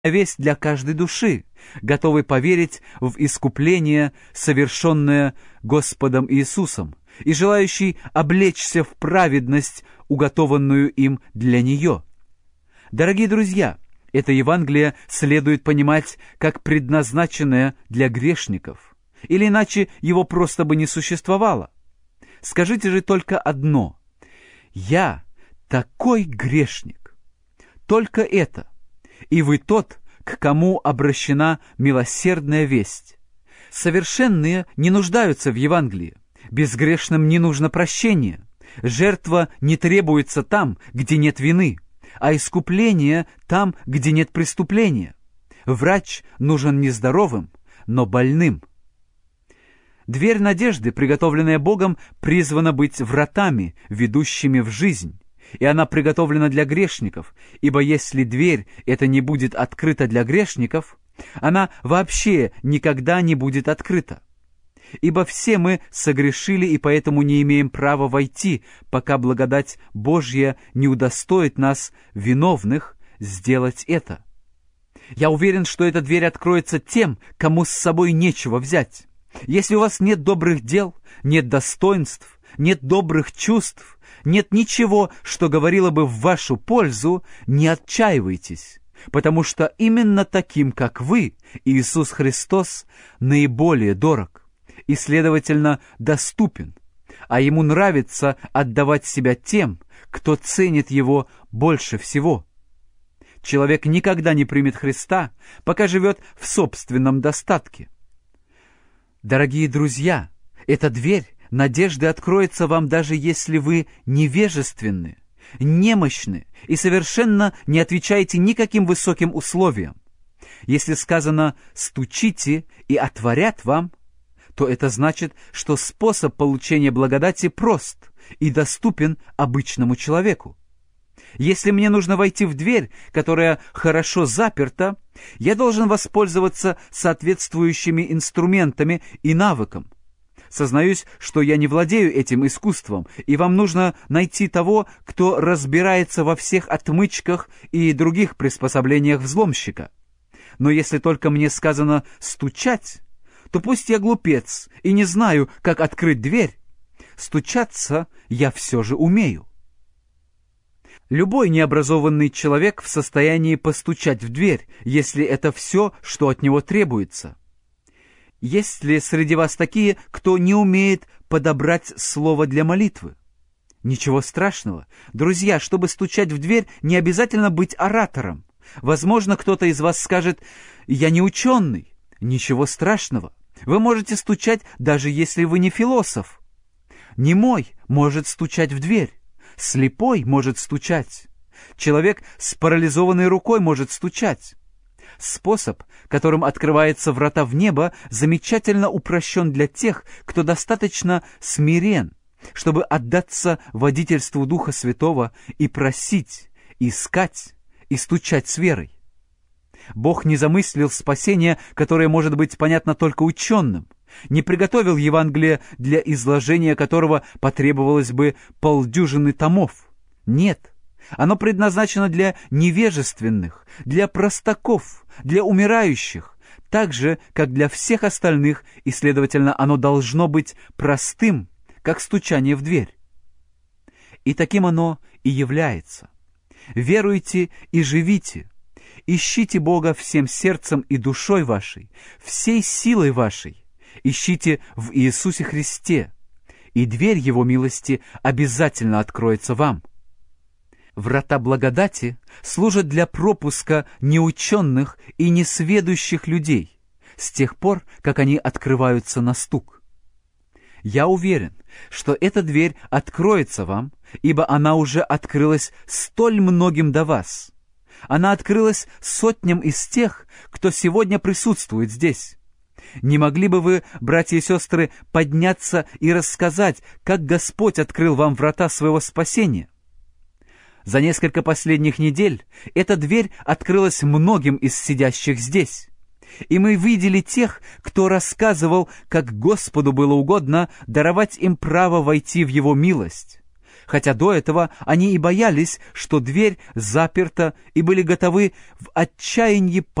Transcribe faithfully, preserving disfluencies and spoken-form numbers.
весть для каждой души, готовой поверить в искупление, совершенное Господом Иисусом, и желающий облечься в праведность, уготованную им для нее. Дорогие друзья, это Евангелие следует понимать как предназначенное для грешников, или иначе его просто бы не существовало. Скажите же только одно: «Я такой грешник». Только это. И вы тот, к кому обращена милосердная весть. Совершенные не нуждаются в Евангелии. Безгрешным не нужно прощения. Жертва не требуется там, где нет вины, а искупление там, где нет преступления. Врач нужен не здоровым, но больным. Дверь надежды, приготовленная Богом, призвана быть вратами, ведущими в жизнь. И она приготовлена для грешников, ибо если дверь эта не будет открыта для грешников, она вообще никогда не будет открыта. Ибо все мы согрешили и поэтому не имеем права войти, пока благодать Божья не удостоит нас, виновных, сделать это. Я уверен, что эта дверь откроется тем, кому с собой нечего взять. Если у вас нет добрых дел, нет достоинств, нет добрых чувств, нет ничего, что говорило бы в вашу пользу, не отчаивайтесь, потому что именно таким, как вы, Иисус Христос наиболее дорог и, следовательно, доступен, а Ему нравится отдавать себя тем, кто ценит Его больше всего. Человек никогда не примет Христа, пока живет в собственном достатке. Дорогие друзья, эта дверь надежды откроется вам, даже если вы невежественны, немощны и совершенно не отвечаете никаким высоким условиям. Если сказано «стучите» и отворят вам, то это значит, что способ получения благодати прост и доступен обычному человеку. Если мне нужно войти в дверь, которая хорошо заперта, я должен воспользоваться соответствующими инструментами и навыком. Сознаюсь, что я не владею этим искусством, и вам нужно найти того, кто разбирается во всех отмычках и других приспособлениях взломщика. Но если только мне сказано «стучать», то пусть я глупец и не знаю, как открыть дверь, стучаться я все же умею. Любой необразованный человек в состоянии постучать в дверь, если это все, что от него требуется. Есть ли среди вас такие, кто не умеет подобрать слово для молитвы? Ничего страшного. Друзья, чтобы стучать в дверь, не обязательно быть оратором. Возможно, кто-то из вас скажет: «Я не ученый». Ничего страшного. Вы можете стучать, даже если вы не философ. Немой может стучать в дверь. Слепой может стучать. Человек с парализованной рукой может стучать. Способ, которым открываются врата в небо, замечательно упрощен для тех, кто достаточно смирен, чтобы отдаться водительству Духа Святого и просить, искать и стучать с верой. Бог не замыслил спасение, которое может быть понятно только ученым, не приготовил Евангелие, для изложения которого потребовалось бы полдюжины томов. Нет, оно предназначено для невежественных, для простаков, для умирающих, так же, как для всех остальных, и, следовательно, оно должно быть простым, как стучание в дверь. И таким оно и является. Веруйте и живите. Ищите Бога всем сердцем и душой вашей, всей силой вашей. Ищите в Иисусе Христе, и дверь Его милости обязательно откроется вам. Врата благодати служат для пропуска неученных и несведущих людей с тех пор, как они открываются на стук. Я уверен, что эта дверь откроется вам, ибо она уже открылась столь многим до вас. Она открылась сотням из тех, кто сегодня присутствует здесь. Не могли бы вы, братья и сестры, подняться и рассказать, как Господь открыл вам врата своего спасения? За несколько последних недель эта дверь открылась многим из сидящих здесь. И мы видели тех, кто рассказывал, как Господу было угодно даровать им право войти в Его милость. хотя до этого они и боялись, что дверь заперта, и были готовы в отчаянии